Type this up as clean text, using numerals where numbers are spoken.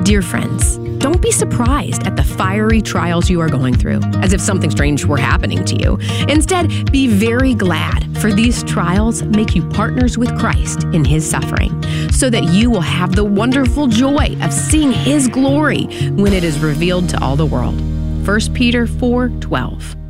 Dear friends, don't be surprised at the fiery trials you are going through, as if something strange were happening to you. Instead, be very glad, for these trials make you partners with Christ in his suffering, so that you will have the wonderful joy of seeing his glory when it is revealed to all the world. 1 Peter 4:12.